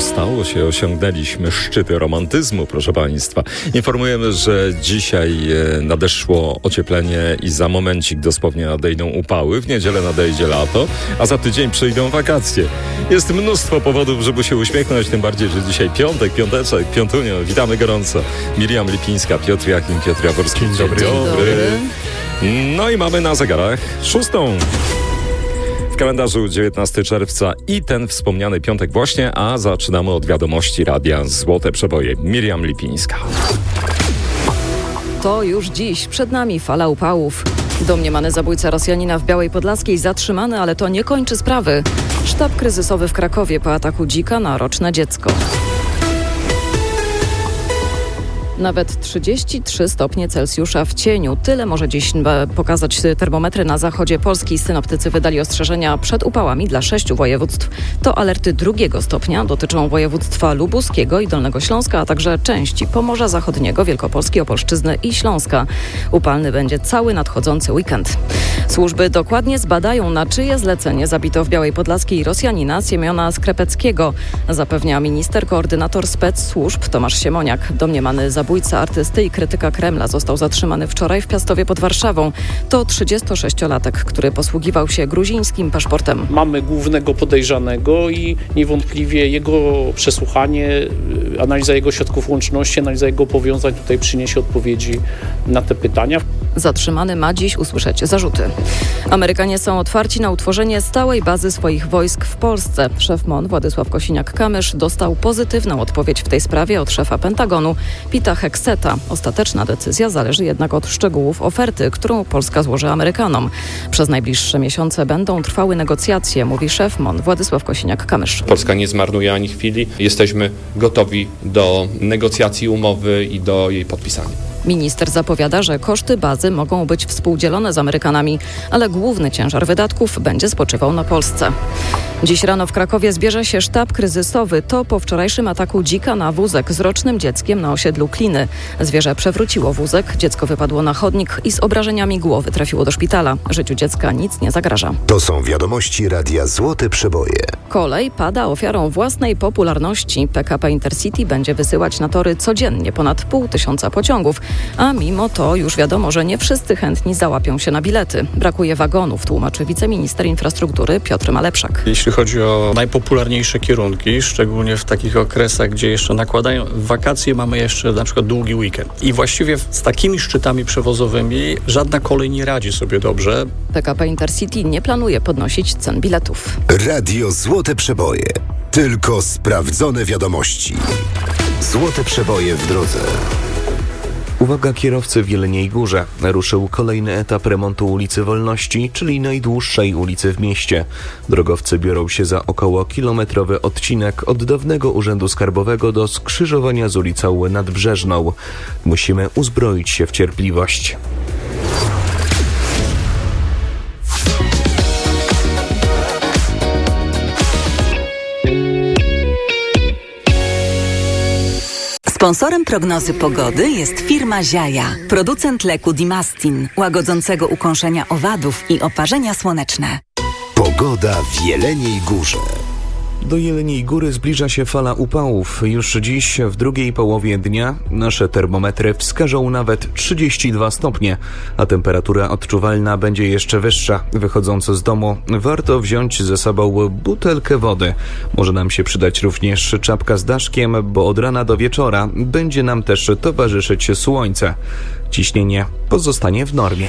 stało się, osiągnęliśmy szczyty romantyzmu, proszę Państwa. Informujemy, że dzisiaj nadeszło ocieplenie i za momencik dosłownie nadejdą upały. W niedzielę nadejdzie lato, a za tydzień przyjdą wakacje. Jest mnóstwo powodów, żeby się uśmiechnąć, tym bardziej, że dzisiaj piątek, piąteczek, piątunio. Witamy gorąco. Miriam Lipińska, Piotr Jakim, Piotr Jaworski. Dzień dobry. No i mamy na zegarach 6. W kalendarzu 19 czerwca i ten wspomniany piątek właśnie, a zaczynamy od wiadomości radia Złote Przeboje. Miriam Lipińska. To już dziś. Przed nami fala upałów. Domniemany zabójca Rosjanina w Białej Podlaskiej zatrzymany, ale to nie kończy sprawy. Sztab kryzysowy w Krakowie po ataku dzika na roczne dziecko. Nawet 33 stopnie Celsjusza w cieniu. Tyle może dziś pokazać termometry na zachodzie Polski. Synoptycy wydali ostrzeżenia przed upałami dla 6 województw. To alerty 2 stopnia. Dotyczą województwa lubuskiego i Dolnego Śląska, a także części Pomorza Zachodniego, Wielkopolski, Opolszczyzny i Śląska. Upalny będzie cały nadchodzący weekend. Służby dokładnie zbadają, na czyje zlecenie zabito w Białej Podlaskiej Rosjanina Siemiona Skrepeckiego, zapewnia minister koordynator spec-służb Tomasz Siemoniak. Domniemany zabójca artysty i krytyka Kremla został zatrzymany wczoraj w Piastowie pod Warszawą. To 36-latek, który posługiwał się gruzińskim paszportem. Mamy głównego podejrzanego i niewątpliwie jego przesłuchanie, analiza jego środków łączności, analiza jego powiązań tutaj przyniesie odpowiedzi na te pytania. Zatrzymany ma dziś usłyszeć zarzuty. Amerykanie są otwarci na utworzenie stałej bazy swoich wojsk w Polsce. Szef MON Władysław Kosiniak-Kamysz dostał pozytywną odpowiedź w tej sprawie od szefa Pentagonu Pita Hegseta. Ostateczna decyzja zależy jednak od szczegółów oferty, którą Polska złoży Amerykanom. Przez najbliższe miesiące będą trwały negocjacje, mówi szef MON Władysław Kosiniak-Kamysz. Polska nie zmarnuje ani chwili. Jesteśmy gotowi do negocjacji umowy i do jej podpisania. Minister zapowiada, że koszty bazy mogą być współdzielone z Amerykanami, ale główny ciężar wydatków będzie spoczywał na Polsce. Dziś rano w Krakowie zbierze się sztab kryzysowy. To po wczorajszym ataku dzika na wózek z rocznym dzieckiem na osiedlu Kliny. Zwierzę przewróciło wózek, dziecko wypadło na chodnik i z obrażeniami głowy trafiło do szpitala. Życiu dziecka nic nie zagraża. To są wiadomości radia Złote Przeboje. Kolej pada ofiarą własnej popularności. PKP Intercity będzie wysyłać na tory codziennie ponad 500 pociągów. A mimo to już wiadomo, że nie wszyscy chętni załapią się na bilety. Brakuje wagonów, tłumaczy wiceminister infrastruktury Piotr Malepszak. Jeśli chodzi o najpopularniejsze kierunki, szczególnie w takich okresach, gdzie jeszcze nakładają wakacje, mamy jeszcze na przykład długi weekend. I właściwie z takimi szczytami przewozowymi żadna kolej nie radzi sobie dobrze. PKP Intercity nie planuje podnosić cen biletów. Radio Złote Przeboje. Tylko sprawdzone wiadomości. Złote Przeboje w drodze. Uwaga kierowcy w Jeleniej Górze. Ruszył kolejny etap remontu ulicy Wolności, czyli najdłuższej ulicy w mieście. Drogowcy biorą się za około kilometrowy odcinek od dawnego Urzędu Skarbowego do skrzyżowania z ulicą Nadbrzeżną. Musimy uzbroić się w cierpliwość. Sponsorem prognozy pogody jest firma Ziaja, producent leku Dimastin, łagodzącego ukąszenia owadów i oparzenia słoneczne. Pogoda w Jeleniej Górze. Do Jeleniej Góry zbliża się fala upałów. Już dziś w drugiej połowie dnia nasze termometry wskażą nawet 32 stopnie, a temperatura odczuwalna będzie jeszcze wyższa. Wychodząc z domu, warto wziąć ze sobą butelkę wody. Może nam się przydać również czapka z daszkiem, bo od rana do wieczora będzie nam też towarzyszyć słońce. Ciśnienie pozostanie w normie.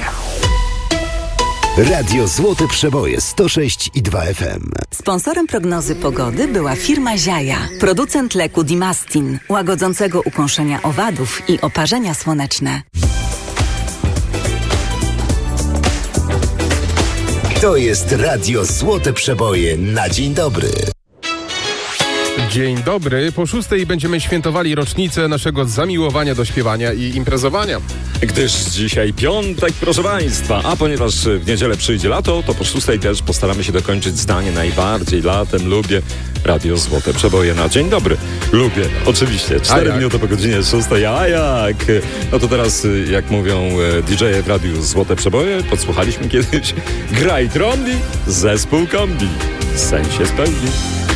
Radio Złote Przeboje 106,2 FM. Sponsorem prognozy pogody była firma Ziaja, producent leku Dimastin, łagodzącego ukąszenia owadów i oparzenia słoneczne. To jest Radio Złote Przeboje na dzień dobry. Dzień dobry. Po 6 będziemy świętowali rocznicę naszego zamiłowania do śpiewania i imprezowania. Gdyż dzisiaj piątek, proszę Państwa, a ponieważ w niedzielę przyjdzie lato, to po 6 też postaramy się dokończyć zdanie najbardziej latem lubię Radio Złote Przeboje na dzień dobry. Lubię, oczywiście. 4 minuty po godzinie 6, a jak? No to teraz, jak mówią DJ-e w Radiu Złote Przeboje, podsłuchaliśmy kiedyś Graj trąbi, zespół kombi. Sen się spełni.